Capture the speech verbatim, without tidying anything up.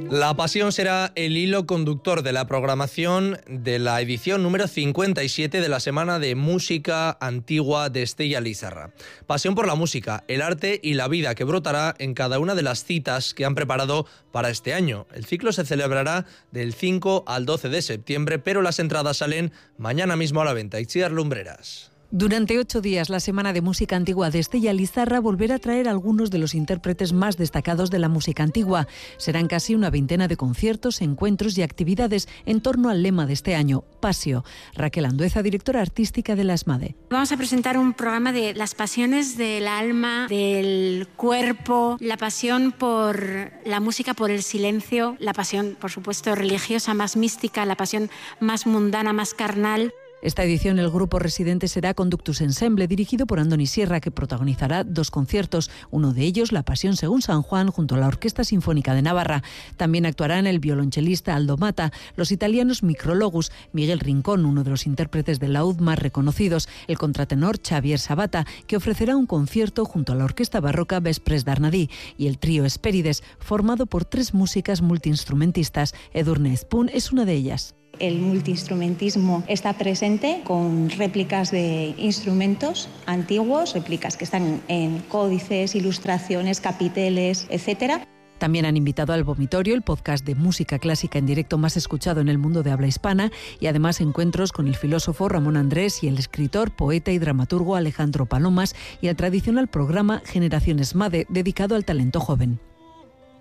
La pasión será el hilo conductor de la programación de la edición número cincuenta y siete de la Semana de Música Antigua de Estella Lizarra. Pasión por la música, el arte y la vida que brotará en cada una de las citas que han preparado para este año. El ciclo se celebrará del cinco al doce de septiembre, pero las entradas salen mañana mismo a la venta. Itziar Lumbreras. Durante ocho días, la Semana de Música Antigua de Estella Lizarra volverá a traer a algunos de los intérpretes más destacados de la música antigua. Serán casi una veintena de conciertos, encuentros y actividades en torno al lema de este año, Pasio. Raquel Andueza, directora artística de la ESMADE. Vamos a presentar un programa de las pasiones del alma, del cuerpo, la pasión por la música, por el silencio, la pasión, por supuesto, religiosa, más mística, la pasión más mundana, más carnal. Esta edición el grupo residente será Conductus Ensemble, dirigido por Andoni Sierra, que protagonizará dos conciertos, uno de ellos La Pasión según San Juan, junto a la Orquesta Sinfónica de Navarra. También actuarán el violonchelista Aldo Mata, los italianos Micrologus, Miguel Rincón, uno de los intérpretes del laúd más reconocidos, el contratenor Xavier Sabata, que ofrecerá un concierto junto a la Orquesta Barroca Vespres d'Arnadí, y el trío Espérides, formado por tres músicas multiinstrumentistas. Edurne Espún es una de ellas. El multiinstrumentismo está presente con réplicas de instrumentos antiguos, réplicas que están en códices, ilustraciones, capiteles, etcétera. También han invitado al Vomitorio, el podcast de música clásica en directo más escuchado en el mundo de habla hispana, y además encuentros con el filósofo Ramón Andrés y el escritor, poeta y dramaturgo Alejandro Palomas, y el tradicional programa Generación ESMADE, dedicado al talento joven.